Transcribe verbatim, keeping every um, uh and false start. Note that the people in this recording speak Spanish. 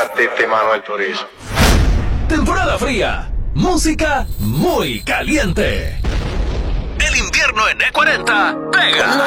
partiste Manuel Turizo. Temporada fría, música muy caliente. El invierno en E cuarenta pega.